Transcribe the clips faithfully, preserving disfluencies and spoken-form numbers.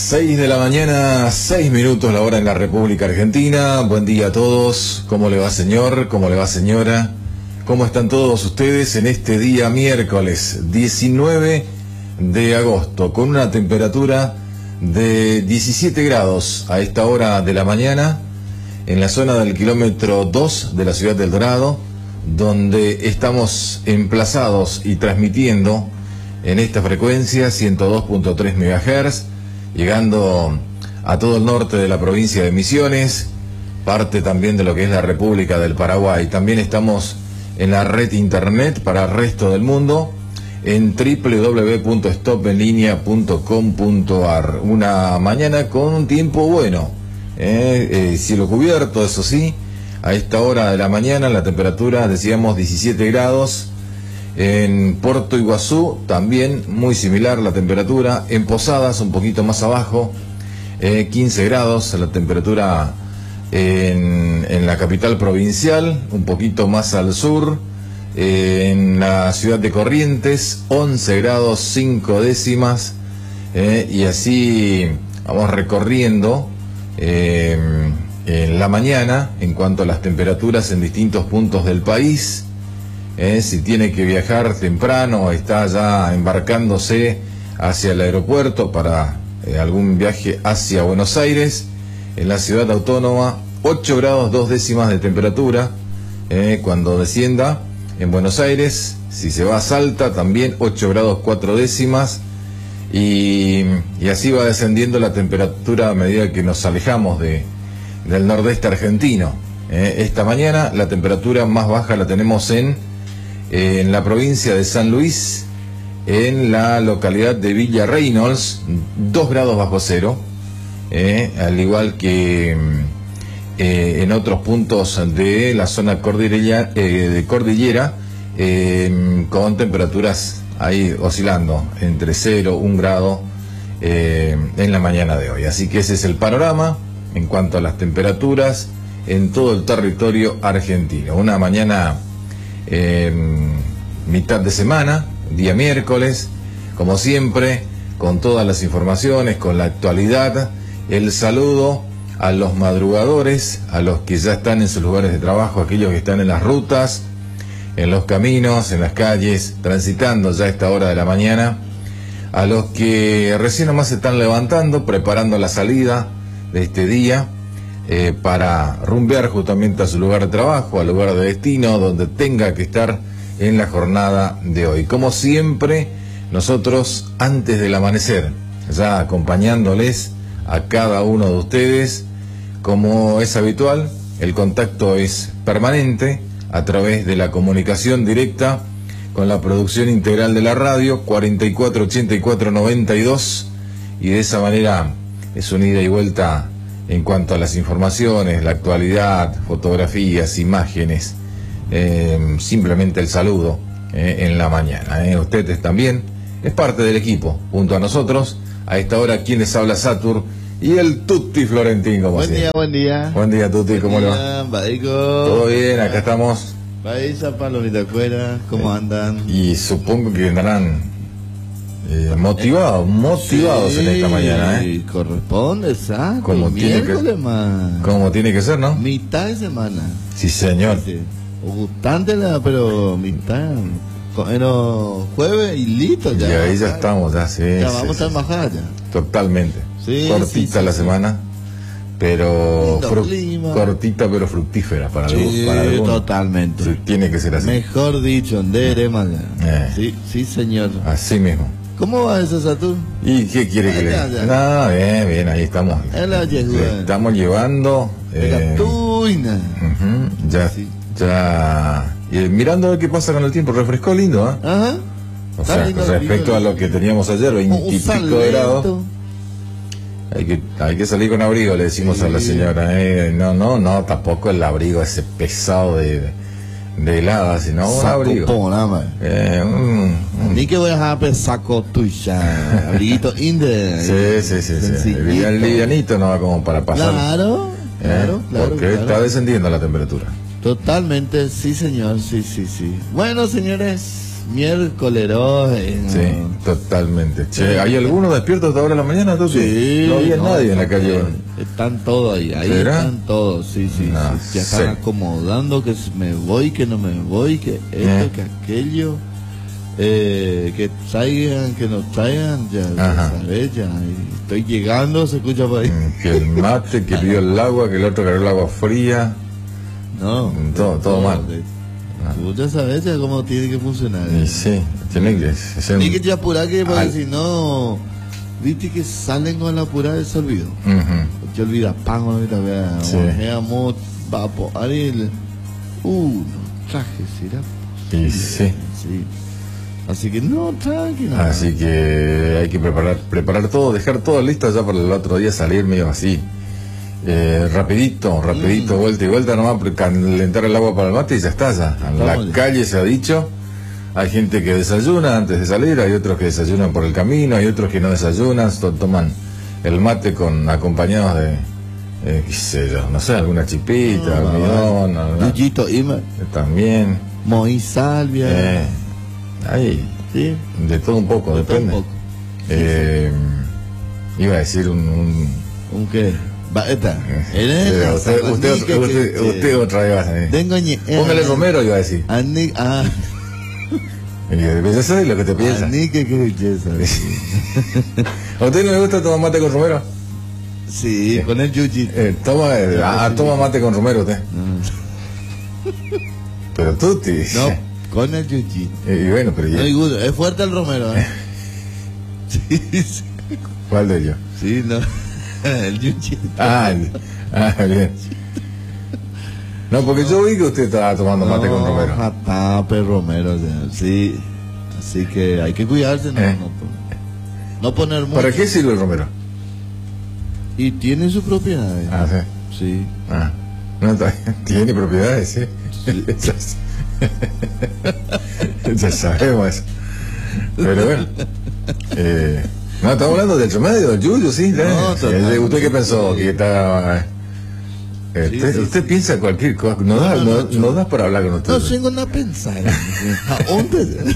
seis de la mañana, seis minutos la hora en la República Argentina. Buen día a todos. ¿Cómo le va, señor? ¿Cómo le va, señora? ¿Cómo están todos ustedes en este día miércoles diecinueve de agosto, con una temperatura de diecisiete grados a esta hora de la mañana en la zona del kilómetro dos de la ciudad del Dorado, donde estamos emplazados y transmitiendo en esta frecuencia ciento dos punto tres megahertz, llegando a todo el norte de la provincia de Misiones, parte también de lo que es la República del Paraguay. También estamos en la red internet para el resto del mundo en doble u doble u doble u punto stop en línea punto com punto a r. Una mañana con un tiempo bueno, eh, eh, cielo cubierto, eso sí. A esta hora de la mañana la temperatura, decíamos, diecisiete grados. En Puerto Iguazú también muy similar la temperatura. En Posadas un poquito más abajo, eh, quince grados la temperatura en, en la capital provincial, un poquito más al sur. Eh, en la ciudad de Corrientes, once grados cinco décimas. Eh, y así vamos recorriendo eh, en la mañana en cuanto a las temperaturas en distintos puntos del país. Eh, si tiene que viajar temprano, está ya embarcándose hacia el aeropuerto para eh, algún viaje hacia Buenos Aires, en la ciudad autónoma, ocho grados dos décimas de temperatura. Eh, cuando descienda en Buenos Aires, si se va a Salta, también ocho grados cuatro décimas. Y, y así va descendiendo la temperatura a medida que nos alejamos de, del nordeste argentino. Eh, esta mañana la temperatura más baja la tenemos en en la provincia de San Luis, en la localidad de Villa Reynolds, dos grados bajo cero, eh, al igual que eh, en otros puntos de la zona cordillera, eh, de cordillera eh, con temperaturas ahí oscilando entre cero, un grado eh, en la mañana de hoy. Así que ese es el panorama en cuanto a las temperaturas en todo el territorio argentino. Una mañana Eh, mitad de semana, día miércoles, como siempre, con todas las informaciones, con la actualidad, el saludo a los madrugadores, a los que ya están en sus lugares de trabajo, aquellos que están en las rutas, en los caminos, en las calles, transitando ya a esta hora de la mañana, a los que recién nomás se están levantando, preparando la salida de este día, Eh, para rumbear justamente a su lugar de trabajo, al lugar de destino, donde tenga que estar en la jornada de hoy. Como siempre, nosotros antes del amanecer, ya acompañándoles a cada uno de ustedes, como es habitual, el contacto es permanente a través de la comunicación directa con la producción integral de la radio, cuarenta y cuatro ochenta y cuatro noventa y dos, y de esa manera es una ida y vuelta en cuanto a las informaciones, la actualidad, fotografías, imágenes, eh, simplemente el saludo eh, en la mañana. Eh. Ustedes también es parte del equipo, junto a nosotros. A esta hora, quien les habla, Satur, y el Tutti Florentín, como Buen así. día, buen día. Buen día, Tutti, buen ¿cómo le va? Badico. Todo bien, acá estamos. Paisa, palomita afuera, ¿cómo eh, andan? Y supongo que andarán Eh, motivados, motivados sí, en esta mañana, ¿eh? Corresponde, exacto. Como tiene que, como tiene que ser, ¿no? Mitad de semana. Sí, señor. Sí. Gustante, pero mitad. Bueno, jueves y listo ya. Y ahí ya estamos, ya, sí. Ya sí, vamos sí, a bajar ya. Totalmente. Sí, cortita sí, la sí, semana, pero fru- cortita pero fructífera para, sí, algún, para algunos. Totalmente. Sí, tiene que ser así. Mejor dicho, Andere mañana. Eh. Sí, sí, señor. Así mismo. ¿Cómo va ese Saturn? ¿Y qué quiere que le diga? No, bien, bien, ahí estamos. Le estamos llevando. Eh, uh-huh, ya, sí. ya. Y mirando a ver qué pasa con el tiempo, refrescó lindo, ¿eh? Ajá. O sea, lindo, respecto lindo, a lo que teníamos ayer, veintipico de grados. Hay que, hay que salir con abrigo, le decimos sí. a la señora. Eh, no, no, no, tampoco el abrigo ese pesado de, de helada, sino un abrigo. Pona, eh, un, un... Ni que voy a dejar saco tuya, abriguito inde. Sí, sí, sí, sí. El, el livianito no va como para pasar. Claro, eh, claro, claro. Porque claro. está descendiendo la temperatura. Totalmente, sí, señor, sí, sí, sí. Bueno, señores, miércoleros. Eh, Sí, totalmente. Che, ¿hay alguno despierto hasta ahora en la mañana? Tuti? Sí, no había no, nadie en la calle. eh, Están todos ahí, ahí ¿Será? están todos, sí, sí, No sí, ya están sé. acomodando que si me voy, que no me voy, que esto, Eh. que aquello, eh, que traigan, que nos traigan, ya, ya Ajá. sabes, ya, y estoy llegando, se escucha por ahí. Mm, Que el mate, que pidió el agua, que el otro cargó el agua fría. No, Mm, todo- todo mal. de- Tú ya sabes ya cómo tiene que funcionar. Y sí, tiene que ser. Hay que ya apurar que porque Al- si no, viste que salen con la apurada, se olvidó. Ujú. Te olvidas pan, ahorita vea, Sí. ojeamos, papo, Ariel, uh, no traje, será Y sí. sí. Así que no, tranquilo. Así que hay que preparar preparar todo, dejar todo listo ya para el otro día salir medio así. Eh, rapidito, rapidito, Mm. vuelta y vuelta, nomás pre- calentar el agua para el mate y ya está ya. En la Estamos- calle se ha dicho, hay gente que desayuna antes de salir, hay otros que desayunan por el camino, hay otros que no desayunan, to- toman el mate con acompañados de, eh, qué sé yo, no sé, alguna chipita, Ah, almidón, alguna- Yuyito, Ima, también, Moí Salvia, eh, ahí, sí, de todo un poco, de todo un depende. poco. Eh, iba a decir un... un ¿Un qué? Va, esta. eh, usted, usted, usted, usted, usted otra vez va a salir. Tengo ñe- Póngale eh, Romero, iba a decir. Ani, ah, Y yo sé lo que te piensa. Ani, que qué belleza. ¿A usted no le gusta tomar mate con Romero? Sí, con el Yuyito. Eh, toma, eh, ah, toma mate con Romero usted. Pero tú, ti. No, con el Yuyito. Y bueno, pero No hay yo, gusto, es fuerte el Romero, ¿eh? Sí, sí. ¿cuál de ellos? Sí, no. El Yuyito. Ah, el- ah, bien. No, porque yo vi que usted estaba tomando mate con Romero. Jatape, Romero, o sea, sí. Así que hay que cuidarse, no, Eh. no, no poner mucho. ¿Para qué sirve el Romero? Y tiene su propiedad. ¿eh? Ah, sí. Sí. Ah, no, está bien. Tiene propiedades, sí. Sí. Ya sabemos eso. Pero bueno. Eh, no, estamos hablando del remedio, del yuyo, sí. ¿eh? No, Sí, totalmente. ¿Usted qué pensó? Que estaba... eh, Sí, usted, sí, usted sí. piensa cualquier cosa. No, da, No, no, no, no, yo- da para hablar con usted. No tengo nada a pensar. ¿A dónde?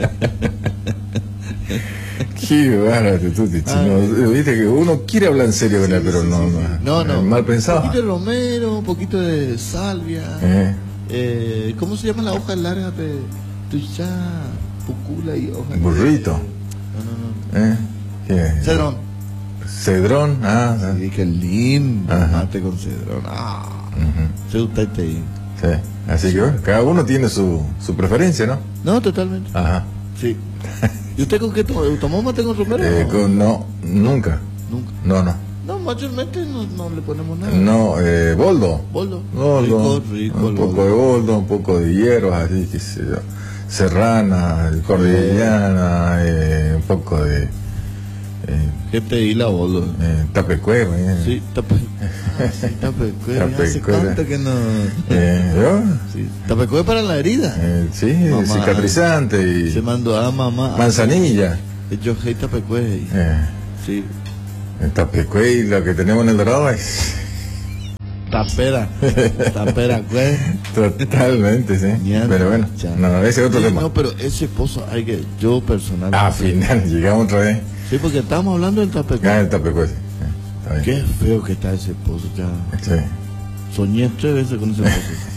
Qué bárbaro, tú, chino. Viste que uno quiere hablar en serio con él, pero no, No, no. eh, mal Un pensado. poquito de romero, un poquito de salvia. Eh, Eh, ¿Cómo se llama la hoja larga de tuya? Pucula y hoja. burrito. No, no, no. Eh, ¿qué? Cedrón. Cedrón, ah, ah, Sí, qué lindo. Ajá. Mate con cedrón. Ah, ujú. se gusta este ahí. Sí. Así que bueno, cada uno tiene su, su preferencia, ¿no? No, totalmente. Ajá. Sí. ¿Y usted con qué tomó? ¿Tomó mate con romero? Eh, no? con- no, nunca. Nunca. No, no. No, mayormente no, no le ponemos nada. No, eh, boldo. Boldo. Boldo. Rico, rico. Un el poco boldo. de boldo, un poco de hierbas, así, qué sé yo. Serrana, cordillana, eh, un poco de eh, ¿Qué pedí la boldo? eh, tapecueva. Eh. Sí, tape. Ah, sí, tapecué. Hace Tapecué. cuánto que no. Eh, ¿yo? Sí, tapecué para la herida. Eh, sí, Mamá. cicatrizante Se y mandó a mamá. manzanilla. Yo hate tapecué. Eh, Sí. el tapecué y lo que tenemos en el Dorado es Tapera. Tapera, güey. totalmente, sí. Ña, Pero bueno, ya. no, ese es otro Sí, tema. No, pero ese pozo hay que. Yo personalmente. Ah, final, llegamos otra vez. Sí, porque estábamos hablando del tapecué. Ah, el tapecué, sí. Eh, está bien. Qué feo que está ese pozo. Ya. Sí. Soñé tres veces con ese pozo.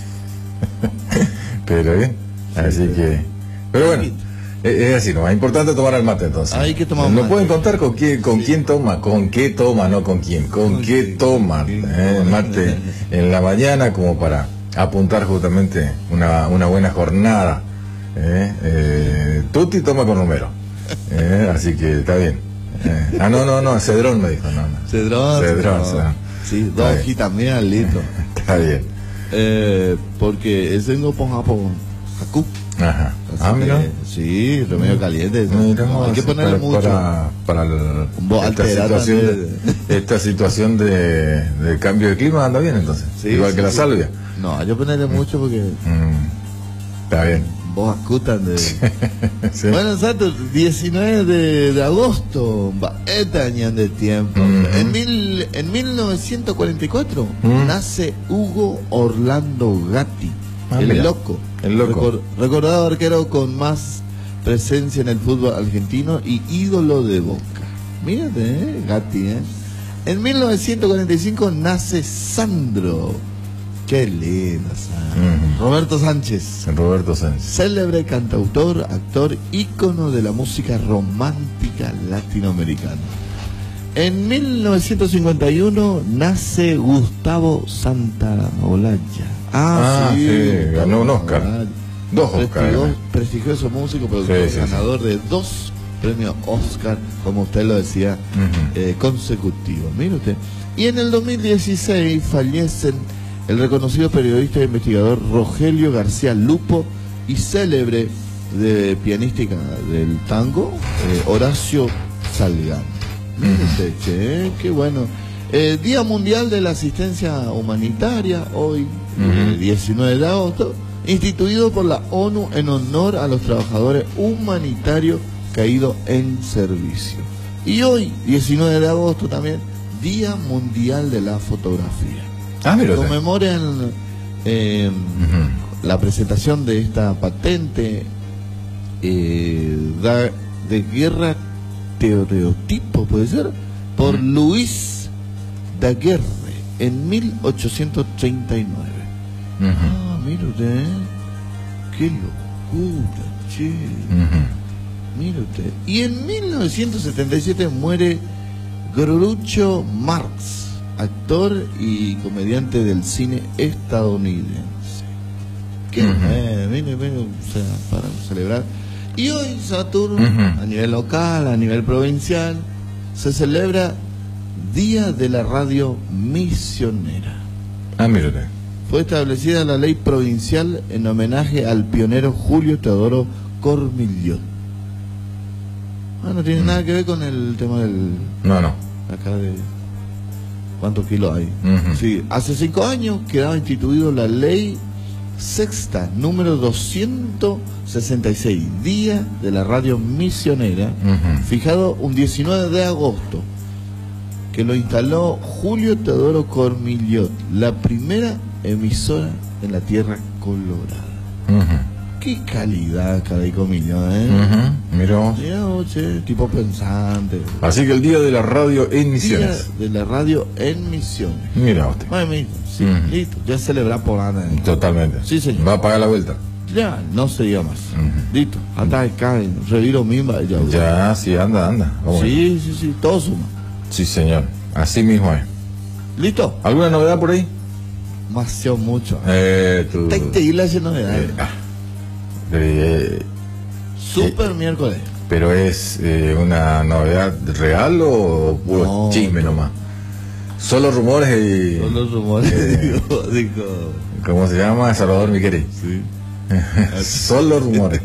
Pero bien, así que... Pero bueno, es, es así, ¿no? Es importante tomar el mate entonces. Hay que tomar No mate. pueden contar con quién, con quién toma, con qué toma, no con quién, con qué toma. ¿eh? Mate en la mañana como para apuntar justamente una, una buena jornada. ¿eh? Eh, Tuti toma con Romero. ¿eh? Así que está bien. ¿eh? Ah, no, no, no, Cedrón me dijo, no, no. Cedrón. Cedrón, Cedrón. Cedrón. Sí, Está dos bien. hojitas también listo. Está bien. Eh, porque ese no ponga por Haku. Ajá. Así Ah, mira. que, sí, remedio caliente. Mira, No, hay que sí, ponerle para, mucho. para, para el- Vos esta alterar situación, también. de, esta situación de, de cambio de clima anda bien entonces, Sí, igual sí, que la sí. salvia. No, hay que ponerle mucho porque Mm, está bien. vos acutan de. Sí. Bueno, Santo, diecinueve de, de agosto, va, este año de tiempo. Ujú. en, mil, en mil novecientos cuarenta y cuatro Mm. nace Hugo Orlando Gatti, Ah, el mira. loco. El loco. Recor- recordado arquero con más presencia en el fútbol argentino y ídolo de Boca. Mírate, eh, Gatti, ¿eh? En mil novecientos cuarenta y cinco nace Sandro. Qué lindo, Sandro. Uh-huh. Roberto Sánchez. Roberto Sánchez. Célebre cantautor, actor, ícono de la música romántica latinoamericana. En mil novecientos cincuenta y uno nace Gustavo Santaolalla. Ah, ah sí, sí, ganó un Oscar. Santaolalla. Dos Oscar. Prestigioso músico, productor, sí, sí, ganador sí. de dos premios Oscar, como usted lo decía, uh-huh. eh, consecutivos. Mire usted. Y en el dos mil dieciséis fallecen el reconocido periodista e investigador Rogelio García Lupo y célebre de pianística del tango, eh, Horacio Salgán. Mire usted, che, qué bueno. Eh, Día Mundial de la Asistencia Humanitaria, hoy, uh-huh. eh, diecinueve de agosto, instituido por la ONU en honor a los trabajadores humanitarios caídos en servicio. Y hoy, diecinueve de agosto también, Día Mundial de la Fotografía. Ah, mira. Conmemoran eh, uh-huh. la presentación de esta patente eh, da, de guerra teoreotipo, puede ser, por uh-huh. Luis Daguerre en mil ochocientos treinta y nueve. Uh-huh. Ah, mira usted, ¿eh? Qué locura, che. Uh-huh. Mira usted. Y en mil novecientos setenta y siete muere Groucho Marx, actor y comediante del cine estadounidense. Qué uh-huh. eh, mire, mire, o sea, para celebrar. Y hoy, Saturno, uh-huh. a nivel local, a nivel provincial, se celebra Día de la Radio Misionera. Ah, mírate. Fue establecida la ley provincial en homenaje al pionero Julio Teodoro Cormillot. Ah, no tiene uh-huh. nada que ver con el tema del... No, no. Acá de... ¿Cuántos kilos hay? Uh-huh. Sí, hace cinco años quedaba instituido la ley sexta, número doscientos sesenta y seis, Día de la Radio Misionera, uh-huh. fijado un diecinueve de agosto, que lo instaló Julio Teodoro Cormillot, la primera emisora en la tierra colorada. Uh-huh. Qué calidad, caray, Cormillot, ¿eh? Uh-huh. Mirá. Mirá, che, tipo pensante. Así que el Día de la Radio en Misiones. Día de la Radio en Misiones. Mira usted. Ay, mira, sí, uh-huh. listo, ya celebrar por Ana. Totalmente. Sí, señor. Va a pagar la vuelta. Ya, no se diga más. Uh-huh. Listo, hasta acá en Retiro Mimba. Ya, ya sí, anda, anda. Vamos sí, sí, sí, todo suma. Sí, señor. Así mismo es. ¿Listo? ¿Alguna novedad por ahí? Demasiado mucho. Eh, tú... Te iglesia novedad. Eh, ah. Eh, Super eh, miércoles. ¿Pero es eh, una novedad real o puro no, chisme no. nomás? Solo rumores y... Solo rumores, eh, digo, digo. ¿Cómo se llama? Salvador Miqueri. Sí. Solo rumores.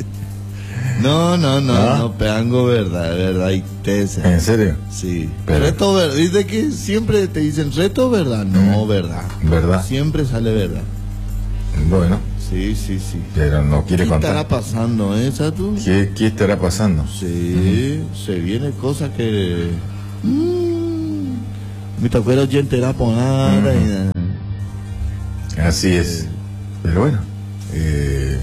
No, no, no, no, no peango verdad, verdad y tesa. ¿En serio? Sí. Pero reto verdad, dice que siempre te dicen reto verdad, no mm. verdad. ¿Verdad? Siempre sale verdad. Bueno. Sí, sí, sí. Pero no quiere ¿Qué contar. ¿Qué estará pasando, eh, Satu? ¿Qué, ¿Qué estará pasando? Sí, uh-huh. se viene cosas que... Mmm, me tocó el oyente era por nada. Uh-huh. Y... Así eh... es. Pero bueno. Eh...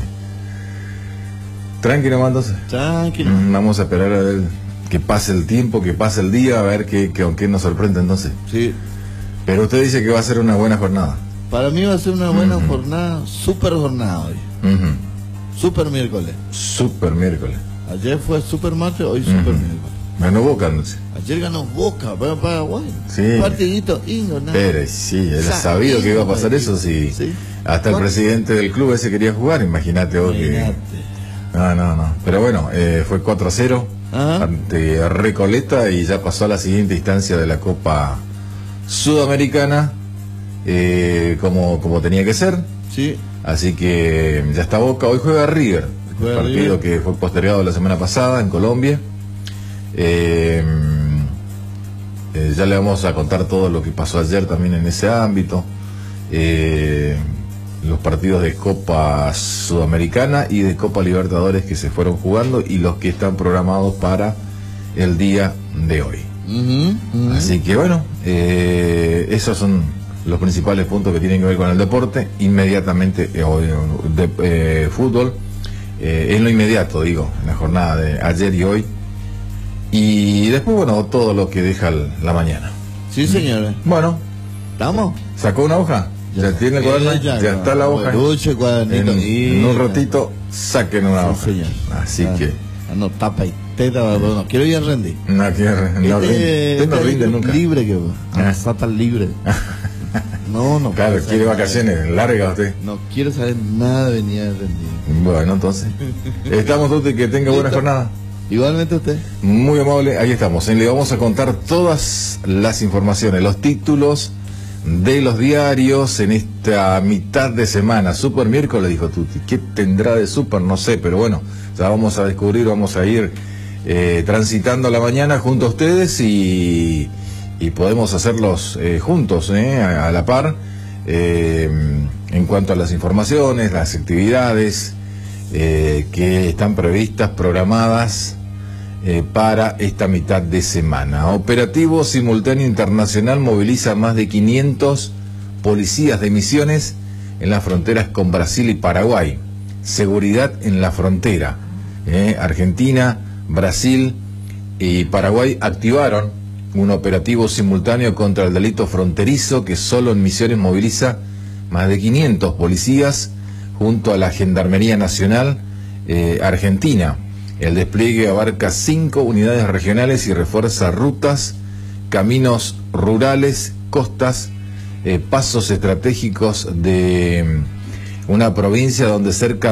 Tranquilo, entonces. Tranquilo. Mm, vamos a esperar a ver que pase el tiempo, que pase el día, a ver qué, qué, qué nos sorprende entonces. Sí. Pero usted dice que va a ser una buena jornada. Para mí va a ser una buena uh-huh. jornada, super jornada hoy. Uh-huh. Super miércoles. Super miércoles. Ayer fue super martes, hoy super uh-huh. miércoles. Ganó Boca, no sé. Ayer ganó Boca, para Paraguay. Sí. Partidito ingo, nada. Pero sí, era sabido que iba a pasar eso, sí. ¿Sí? Hasta el presidente del club ese quería jugar, imagínate vos que... No, no, no. Pero bueno, eh, fue cuatro a cero Ajá. ante Recoleta y ya pasó a la siguiente instancia de la Copa Sudamericana. Eh, como, como tenía que ser. Sí. Así que ya está Boca. Hoy juega River, juega partido River. que fue postergado la semana pasada en Colombia. Eh, eh, ya le vamos a contar todo lo que pasó ayer también en ese ámbito. Eh, los partidos de Copa Sudamericana y de Copa Libertadores que se fueron jugando y los que están programados para el día de hoy. Uh-huh, uh-huh. Así que bueno, eh, esos son los principales puntos que tienen que ver con el deporte. Inmediatamente eh, de, eh, fútbol. eh, en lo inmediato, digo, en la jornada de ayer y hoy. Y después, bueno, todo lo que deja la mañana. Sí, señora. Bueno. ¿Estamos? ¿Sacó una hoja? ¿Ya, ¿Ya tiene el cuaderno? Ya, ya está la hoja. Dulce, cuadernito. En, y... en un ratito saquen una sí, hoja. Señor. Así ah, que... Ah, no, tapa y teta, no quiero ir a rendir. No quiero no rinde. Usted no rinde nunca. Libre que va. Ah. Tan libre. No, no. Claro, quiere vacaciones largas usted. No quiero saber nada de venir a rendir. Bueno, entonces. Estamos todos, que tenga buena jornada. Igualmente usted. Muy amable, ahí estamos. Le vamos a contar todas las informaciones, los títulos de los diarios en esta mitad de semana. Super miércoles, dijo Tuti. ¿Qué tendrá de super? No sé, pero bueno, ya vamos a descubrir, vamos a ir eh, transitando la mañana junto a ustedes y, y podemos hacerlos eh, juntos, eh, a, a la par, eh, en cuanto a las informaciones, las actividades eh, que están previstas, programadas Eh, para esta mitad de semana. Operativo Simultáneo Internacional moviliza más de quinientos policías de Misiones en las fronteras con Brasil y Paraguay. Seguridad en la frontera. Eh, Argentina, Brasil y Paraguay activaron un operativo simultáneo contra el delito fronterizo que solo en Misiones moviliza más de quinientos policías junto a la Gendarmería Nacional eh, Argentina. El despliegue abarca cinco unidades regionales y refuerza rutas, caminos rurales, costas, eh, pasos estratégicos de una provincia donde cerca